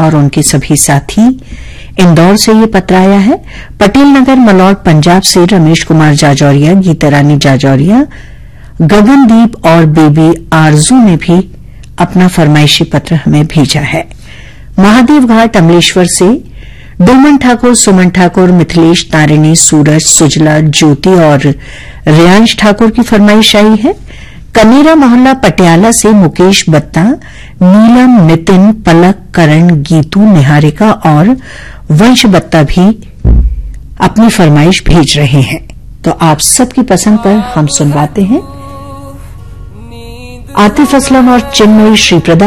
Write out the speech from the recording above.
और उनके सभी साथी। इंदौर से ये पत्र आया है। पटेल नगर मलौट पंजाब से रमेश कुमार जाजौरिया, गीता रानी जाजौरिया, गगनदीप और बेबी आरजू ने भी अपना फरमाइशी पत्र हमें भेजा है। महादेव घाट अमलेश्वर से डोमन ठाकुर, सुमन ठाकुर, मिथिलेश, तारिणी, सूरज, सुजला, ज्योति और रियांश ठाकुर की फरमाइश आई है। कनेरा मोहल्ला पटियाला से मुकेश बत्ता, नीलम, नितिन, पलक, करण, गीतू, निहारिका और वंश बत्ता भी अपनी फरमाइश भेज रहे हैं। तो आप सबकी पसंद पर हम सुनवाते हैं आतिफ असलम और चिन्मयी श्रीप्रदा